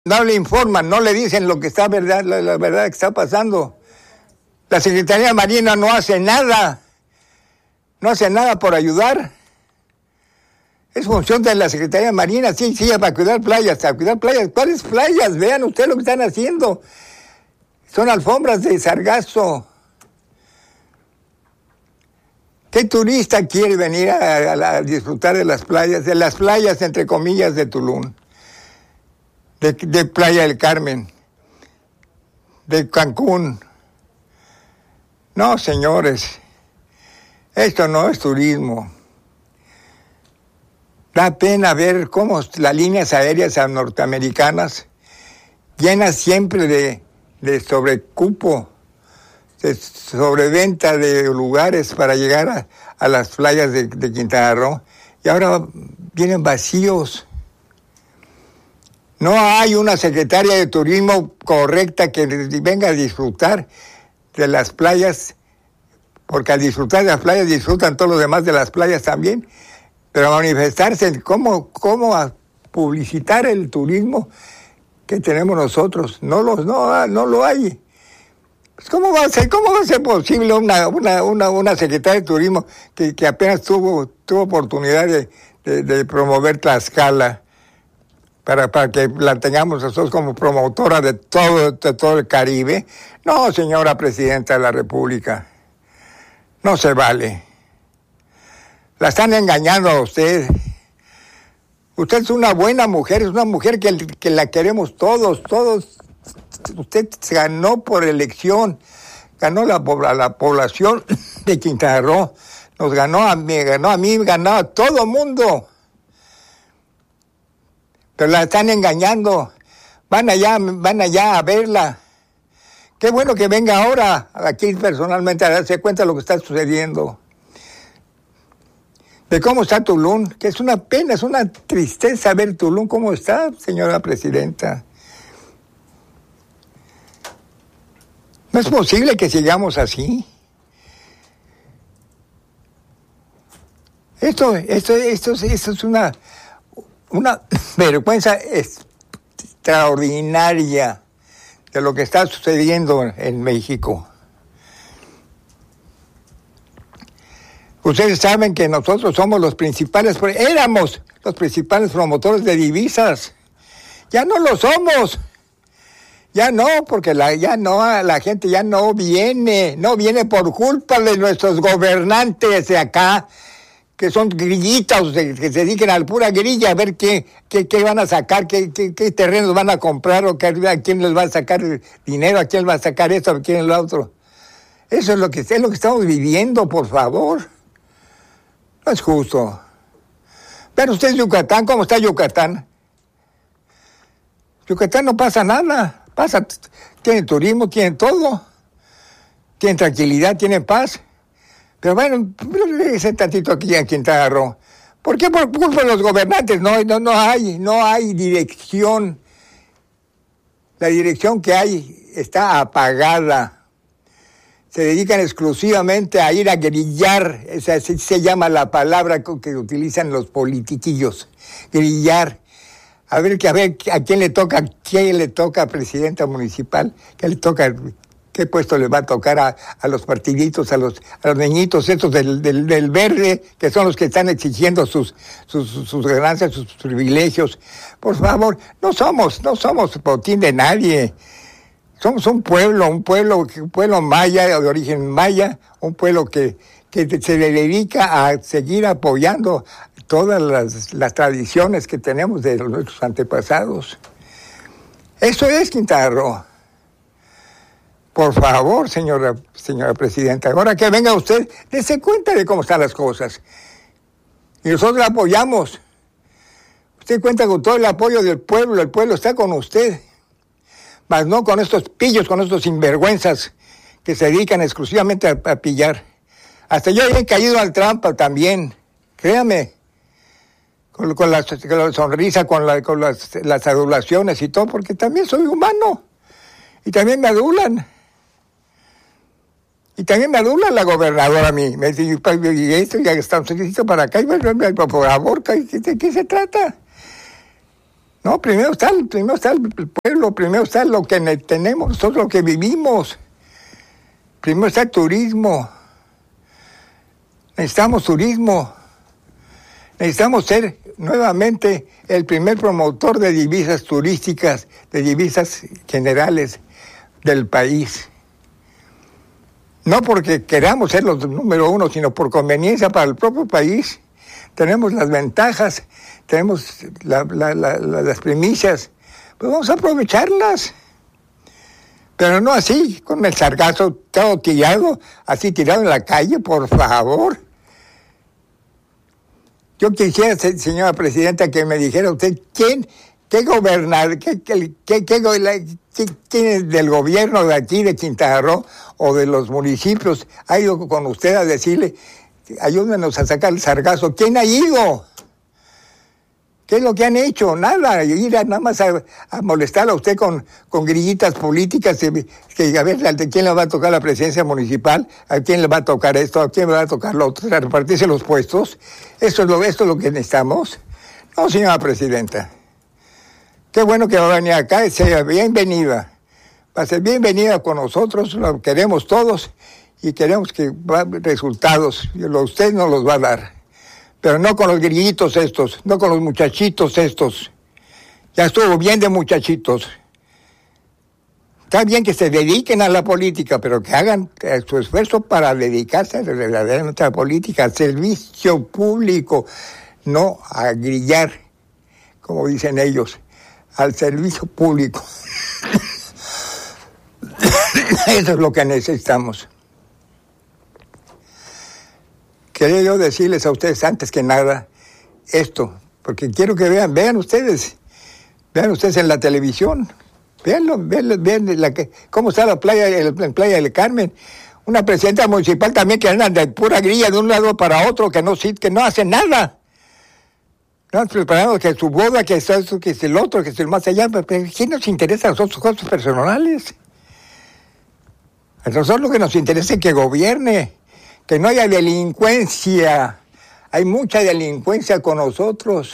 No le informan, no le dicen lo que está verdad, la verdad que está pasando. La Secretaría Marina no hace nada por ayudar. Es función de la Secretaría Marina, sí, para cuidar playas, ¿Cuáles playas? Vean ustedes lo que están haciendo. Son alfombras de sargazo. ¿Qué turista quiere venir a disfrutar de las playas entre comillas de Tulum? De Playa del Carmen, de Cancún. No, señores, esto no es turismo. Da pena ver cómo las líneas aéreas norteamericanas llenas siempre de sobrecupo, de sobreventa de lugares para llegar a las playas de Quintana Roo, y ahora vienen vacíos. No hay una secretaria de turismo correcta que venga a disfrutar de las playas, porque al disfrutar de las playas disfrutan todos los demás de las playas también, pero a manifestarse, ¿cómo a publicitar el turismo que tenemos nosotros? No lo hay. Pues ¿cómo va a ser posible una secretaria de turismo que apenas tuvo oportunidad de promover Tlaxcala? Para que la tengamos nosotros como promotora de todo el Caribe? No, señora Presidenta de la República, no se vale. La están engañando a usted. Usted es una buena mujer, es una mujer que la queremos todos. Usted se ganó por elección, ganó la población de Quintana Roo, nos ganó a mí, ganó a todo mundo. Pero la están engañando. Van allá a verla. Qué bueno que venga ahora aquí personalmente a darse cuenta de lo que está sucediendo. De cómo está Tulum, que es una pena, es una tristeza ver Tulum cómo está, señora Presidenta. No es posible que sigamos así. Esto es una vergüenza extraordinaria de lo que está sucediendo en México. Ustedes saben que nosotros éramos los principales promotores de divisas. Ya no lo somos. Ya no, porque la gente ya no viene por culpa de nuestros gobernantes de acá, que son grillitas, que se dediquen a la pura grilla, a ver qué van a sacar, qué terrenos van a comprar, o a quién les va a sacar dinero, a quién va a sacar esto, a quién lo otro. Eso es lo que estamos viviendo, por favor. No es justo. Pero usted es Yucatán, ¿cómo está Yucatán? Yucatán no pasa nada. Tiene turismo, tiene todo. Tiene tranquilidad, tiene paz. Pero bueno, ese tantito aquí en Quintana Roo. ¿Por qué? Por culpa de los gobernantes. No hay dirección. La dirección que hay está apagada. Se dedican exclusivamente a ir a grillar. Así se llama la palabra que utilizan los politiquillos. Grillar. A ver a quién le toca, presidenta municipal, qué puesto le va a tocar a los partiditos, a los niñitos estos del verde, que son los que están exigiendo sus ganancias, sus privilegios. Por favor, no somos botín de nadie. Somos un pueblo maya, de origen maya, un pueblo que se dedica a seguir apoyando todas las tradiciones que tenemos de nuestros antepasados. Eso es Quintana Roo. Por favor, señora Presidenta, ahora que venga usted, dése cuenta de cómo están las cosas. Y nosotros la apoyamos. Usted cuenta con todo el apoyo del pueblo, el pueblo está con usted. Mas no con estos pillos, con estos sinvergüenzas que se dedican exclusivamente a pillar. Hasta yo he caído al trampa también, créame. Con la sonrisa, con las adulaciones y todo, porque también soy humano. Y también me adulan. Y también me adula la gobernadora a mí. Me dice, y esto ya estamos listos para acá. Y por favor, ¿de qué se trata? No, primero está el pueblo, primero está lo que tenemos, nosotros lo que vivimos. Primero está el turismo. Necesitamos turismo. Necesitamos ser nuevamente el primer promotor de divisas turísticas, de divisas generales del país. No porque queramos ser los número uno, sino por conveniencia para el propio país. Tenemos las ventajas, tenemos las primicias, pues vamos a aprovecharlas. Pero no así, con el sargazo todo tirado, así tirado en la calle, por favor. Yo quisiera, señora presidenta, que me dijera usted quién es del gobierno de aquí, de Quintana Roo, o de los municipios, ha ido con usted a decirle, ayúdenos a sacar el sargazo. ¿Quién ha ido? ¿Qué es lo que han hecho? Nada, ir nada más a molestar a usted con grillitas políticas, que a ver, ¿a quién le va a tocar la presidencia municipal? ¿A quién le va a tocar esto? ¿A quién le va a tocar lo otro? ¿A repartirse los puestos? ¿Esto es lo que necesitamos? No, señora presidenta. Qué bueno que va a venir acá y sea bienvenida. Va a ser bienvenida con nosotros, lo queremos todos y queremos que resultados. Usted nos los va a dar. Pero no con los grillitos estos, no con los muchachitos estos. Ya estuvo bien de muchachitos. Está bien que se dediquen a la política, pero que hagan su esfuerzo para dedicarse verdaderamente a la política, al servicio público, no a grillar, como dicen ellos, al servicio público. Eso es lo que necesitamos. Quería yo decirles a ustedes antes que nada esto, porque quiero que vean ustedes en la televisión, vean cómo está la playa, en Playa del Carmen, una presidenta municipal también que anda de pura grilla de un lado para otro, que no hace nada. No, preparando que su boda, que es eso, que es el otro, que es el más allá, pero ¿quién nos interesa a nosotros cosas personales? A nosotros lo que nos interesa es que gobierne. Que no haya delincuencia. Hay mucha delincuencia con nosotros.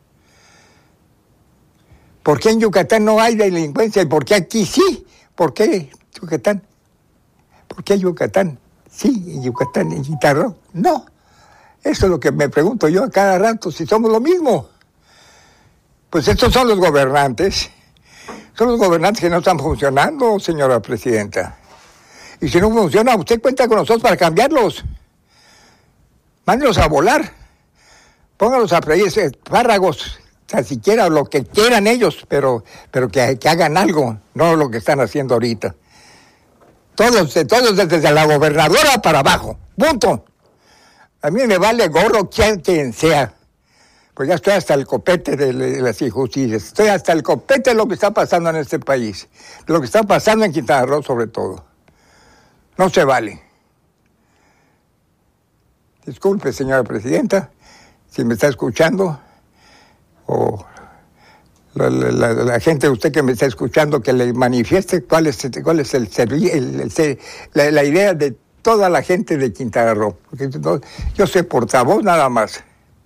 ¿Por qué en Yucatán no hay delincuencia? ¿Y por qué aquí sí? ¿Por qué Yucatán? ¿Por qué Yucatán? Sí, en Yucatán, en Quintana Roo. No. Eso es lo que me pregunto yo a cada rato, si somos lo mismo. Pues estos son los gobernantes. Son los gobernantes que no están funcionando, señora presidenta. Y si no funciona, usted cuenta con nosotros para cambiarlos. Mándelos a volar. Pónganlos a freír espárragos, tan siquiera lo que quieran ellos, pero que hagan algo, no lo que están haciendo ahorita. Todos desde la gobernadora para abajo. Punto. A mí me vale gorro quien sea. Pues ya estoy hasta el copete de las injusticias. Estoy hasta el copete de lo que está pasando en este país. De lo que está pasando en Quintana Roo sobre todo. No se vale. Disculpe, señora presidenta, si me está escuchando, o la gente de usted que me está escuchando, que le manifieste cuál es la idea de toda la gente de Quintana Roo. Porque yo soy portavoz nada más.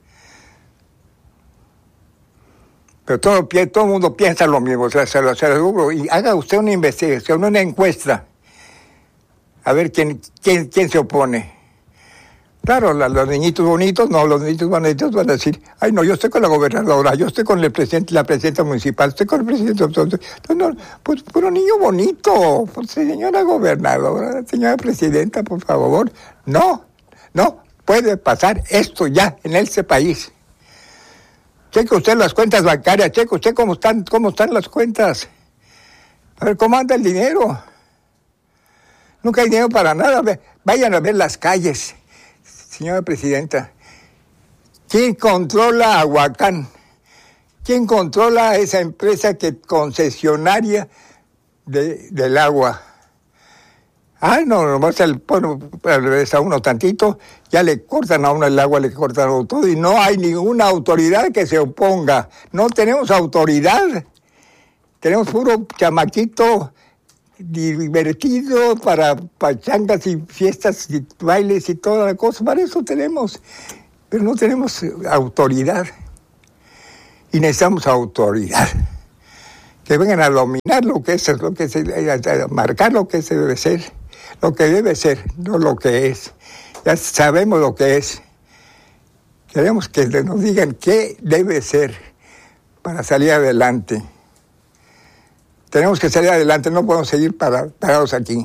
Pero todo el mundo piensa lo mismo, o sea, se lo aseguro. Y haga usted una investigación, una encuesta. A ver quién se opone. Claro, los niñitos bonitos van a decir, ay no, yo estoy con la gobernadora, yo estoy con la presidenta municipal, estoy con el presidente. No, pues puro niño bonito, pues, señora gobernadora, señora presidenta, por favor. No puede pasar esto ya en este país. Cheque usted las cuentas bancarias, cheque usted cómo están las cuentas. A ver, ¿cómo anda el dinero? Nunca hay dinero para nada. Vayan a ver las calles, señora presidenta. ¿Quién controla Aguacán? ¿Quién controla esa empresa concesionaria del agua? No, nomás a uno tantito, ya le cortan a uno el agua, le cortan a uno todo, y no hay ninguna autoridad que se oponga. No tenemos autoridad. Tenemos puro chamaquito divertido para pachangas y fiestas y bailes y toda la cosa. Para eso tenemos, pero no tenemos autoridad. Y necesitamos autoridad, que vengan a dominar lo que es, a marcar lo que se debe ser, lo que debe ser, no lo que es. Ya sabemos lo que es. Queremos que nos digan qué debe ser para salir adelante. Tenemos que salir adelante, no podemos seguir parados aquí.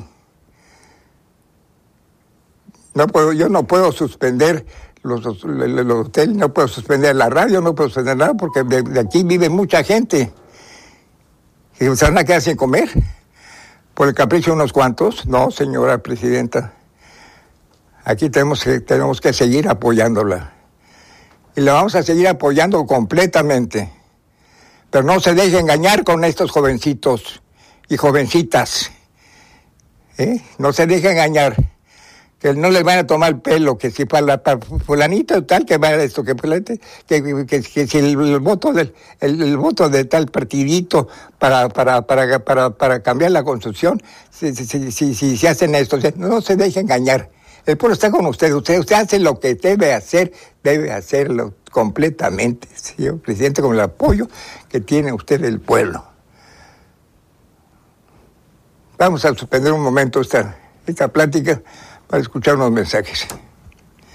Yo no puedo suspender los hoteles, no puedo suspender la radio, no puedo suspender nada, porque de aquí vive mucha gente. ¿Y se van a quedar sin comer? ¿Por el capricho de unos cuantos? No, señora presidenta. Aquí tenemos que seguir apoyándola. Y la vamos a seguir apoyando completamente. Pero no se deje engañar con estos jovencitos y jovencitas. No se deje engañar. Que no les van a tomar el pelo, que si para fulanito tal, que va esto, que si el voto de tal partidito para cambiar la Constitución, si hacen esto, no se deje engañar. El pueblo está con usted hace lo que debe hacerlo completamente, señor presidente, con el apoyo que tiene usted del pueblo. Vamos a suspender un momento esta plática para escuchar unos mensajes.